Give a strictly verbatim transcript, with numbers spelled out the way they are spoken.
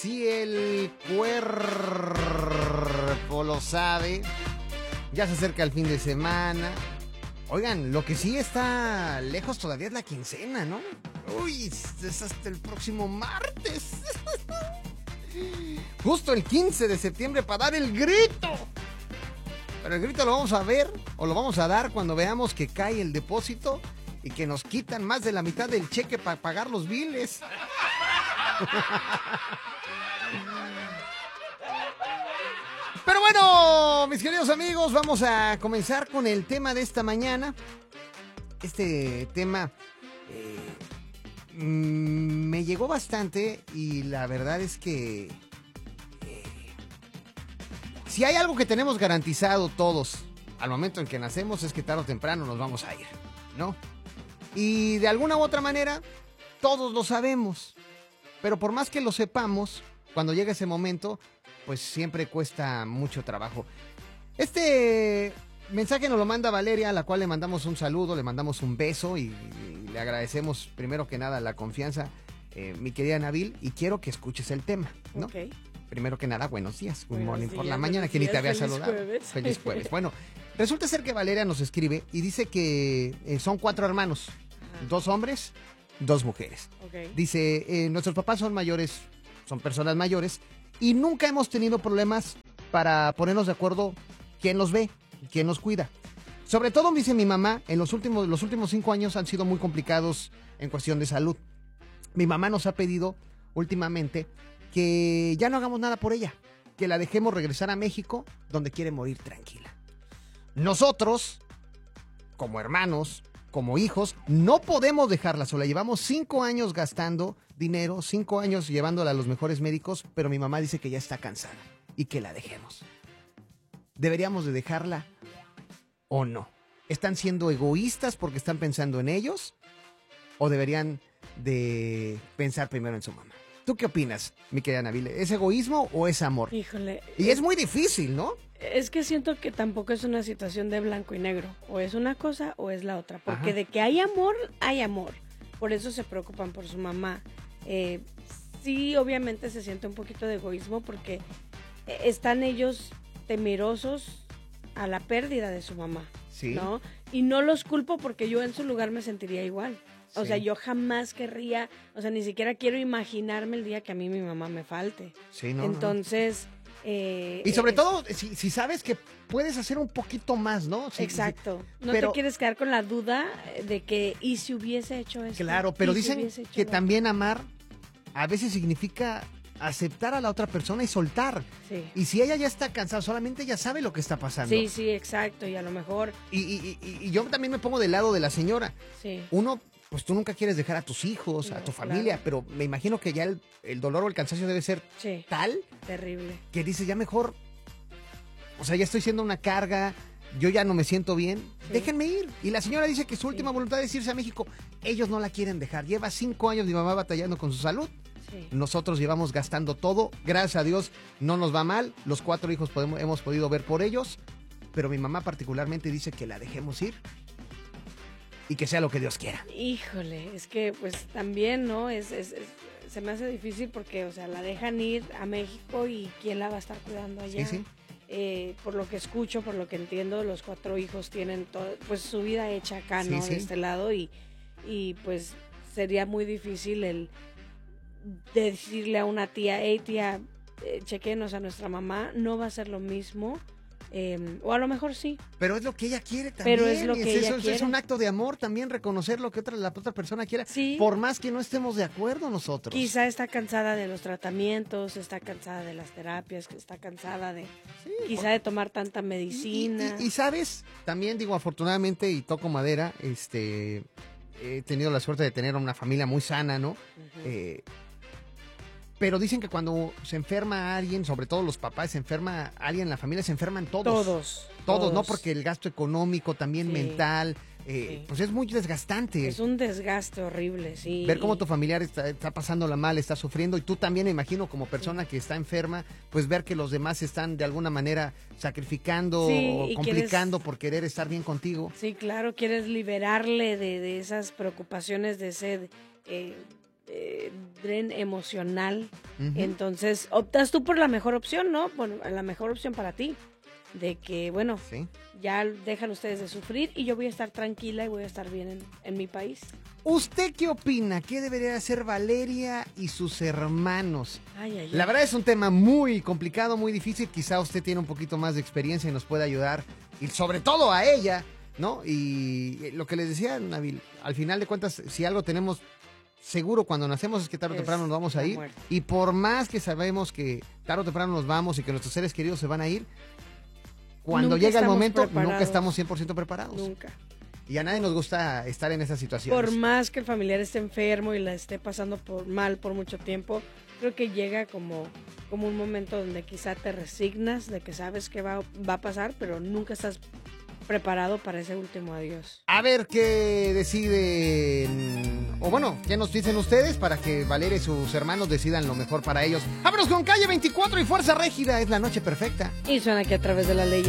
si el cuerpo lo sabe, ya se acerca el fin de semana. Oigan, lo que sí está lejos todavía es la quincena, ¿no? Uy, es hasta el próximo martes. Justo el quince de septiembre para dar el grito. Pero el grito lo vamos a ver o lo vamos a dar cuando veamos que cae el depósito y que nos quitan más de la mitad del cheque para pagar los biles. Pero bueno, mis queridos amigos, vamos a comenzar con el tema de esta mañana. Este tema eh, me llegó bastante y la verdad es que eh, si hay algo que tenemos garantizado todos al momento en que nacemos es que tarde o temprano nos vamos a ir, ¿no? Y de alguna u otra manera todos lo sabemos, pero por más que lo sepamos, cuando llega ese momento, pues siempre cuesta mucho trabajo. Este mensaje nos lo manda Valeria, a la cual le mandamos un saludo, le mandamos un beso y, y le agradecemos primero que nada la confianza, eh, mi querida Nabil, y quiero que escuches el tema, ¿no? Okay. Primero que nada, buenos días, good Buenos morning días, por la mañana, que ni te había feliz saludado. Jueves. Feliz jueves. Bueno, resulta ser que Valeria nos escribe y dice que eh, son cuatro hermanos, ajá, dos hombres, dos mujeres. Okay. Dice, eh, nuestros papás son mayores, son personas mayores, y nunca hemos tenido problemas para ponernos de acuerdo quién los ve, quién los cuida. Sobre todo, dice mi mamá, en los últimos, los últimos cinco años han sido muy complicados en cuestión de salud. Mi mamá nos ha pedido últimamente que ya no hagamos nada por ella, que la dejemos regresar a México, donde quiere morir tranquila. Nosotros, como hermanos, como hijos, no podemos dejarla sola. Llevamos cinco años gastando dinero, cinco años llevándola a los mejores médicos, pero mi mamá dice que ya está cansada y que la dejemos. ¿Deberíamos de dejarla o no? ¿Están siendo egoístas porque están pensando en ellos? ¿O deberían de pensar primero en su mamá? ¿Tú qué opinas, mi querida Nabile? ¿Es egoísmo o es amor? Híjole. Y es muy difícil, ¿no? Es que siento que tampoco es una situación de blanco y negro. O es una cosa o es la otra. Porque Ajá. de que hay amor, hay amor. Por eso se preocupan por su mamá. Eh, sí, obviamente se siente un poquito de egoísmo porque están ellos temerosos a la pérdida de su mamá. Sí. ¿No? Y no los culpo porque yo en su lugar me sentiría igual. O Sí. sea, yo jamás querría, o sea, ni siquiera quiero imaginarme el día que a mí mi mamá me falte. Sí, no, Entonces... Eh, y sobre eh, todo, si, si sabes que puedes hacer un poquito más, ¿no? Sí, exacto. sí, no pero, te quieres quedar con la duda de que, ¿y si hubiese hecho eso? Claro, pero si dicen que otro? también amar a veces significa aceptar a la otra persona y soltar. Sí. Y si ella ya está cansada, solamente ella sabe lo que está pasando. Sí, sí, exacto. Y a lo mejor... Y, y, y, y yo también me pongo del lado de la señora. Sí. Uno... Pues tú nunca quieres dejar a tus hijos, No, a tu familia, claro. pero me imagino que ya el, el dolor o el cansancio debe ser Sí. tal Terrible. que dices, ya mejor, o sea, ya estoy siendo una carga, yo ya no me siento bien, Sí. déjenme ir. Y la señora dice que su Sí. última voluntad es irse a México. Ellos no la quieren dejar. Lleva cinco años mi mamá batallando con su salud. Sí. Nosotros llevamos gastando todo. Gracias a Dios no nos va mal. Los cuatro hijos podemos, hemos podido ver por ellos. Pero mi mamá particularmente dice que la dejemos ir. Y que sea lo que Dios quiera. Híjole, es que pues también, ¿no? Es, es, es, se me hace difícil porque, o sea, la dejan ir a México y ¿quién la va a estar cuidando allá? Sí, sí. Eh, por lo que escucho, por lo que entiendo, los cuatro hijos tienen todo, pues su vida hecha acá, ¿no? Sí, sí. De este lado y, y pues sería muy difícil el decirle a una tía, hey tía, eh, chequenos a nuestra mamá, no va a ser lo mismo. Eh, o a lo mejor sí. Pero es lo que ella quiere también. Pero es lo que es, ella es, quiere. Es un acto de amor también reconocer lo que otra, la otra persona quiera. Sí. Por más que no estemos de acuerdo nosotros. Quizá está cansada de los tratamientos, está cansada de las terapias, está cansada de Sí, quizá por... de tomar tanta medicina. Y, y, y, y sabes, también digo afortunadamente y toco madera, este, he tenido la suerte de tener una familia muy sana, ¿no? Uh-huh. Eh, Pero dicen que cuando se enferma alguien, sobre todo los papás, se enferma alguien en la familia, se enferman todos. Todos. Todos, todos. ¿no? Porque el gasto económico, también sí. mental, eh, sí. pues es muy desgastante. Es un desgaste horrible, sí. Ver cómo tu familiar está, está pasándola mal, está sufriendo, y tú también, me imagino, como persona sí. que está enferma, pues ver que los demás están de alguna manera sacrificando sí, o complicando quieres, por querer estar bien contigo. Sí, claro, quieres liberarle de, de esas preocupaciones, de ese... Eh, eh, dren emocional. Ujú. Entonces, optas tú por la mejor opción, ¿no? Bueno, la mejor opción para ti. De que, bueno, Sí. ya dejan ustedes de sufrir y yo voy a estar tranquila y voy a estar bien en, en mi país. ¿Usted qué opina? ¿Qué debería hacer Valeria y sus hermanos? Ay, ay, ay. La verdad es un tema muy complicado, muy difícil. Quizá usted tiene un poquito más de experiencia y nos puede ayudar. Y sobre todo a ella, ¿no? Y lo que les decía, Nabil, al final de cuentas, si algo tenemos seguro cuando nacemos es que tarde o Es temprano nos vamos a la ir. muerte. Y por más que sabemos que tarde o temprano nos vamos y que nuestros seres queridos se van a ir, cuando Nunca llega el estamos momento, nunca preparados. estamos cien por ciento preparados. Nunca. Y a nadie nos gusta estar en esas situaciones. Por más que el familiar esté enfermo y la esté pasando por mal por mucho tiempo, creo que llega como, como un momento donde quizá te resignas de que sabes que va, va a pasar, pero nunca estás preparado para ese último adiós. A ver qué deciden, o bueno, qué nos dicen ustedes para que Valeria y sus hermanos decidan lo mejor para ellos. Vámonos con Calle veinticuatro y Fuerza Régida, es la noche perfecta. Y suena aquí a través de la ley.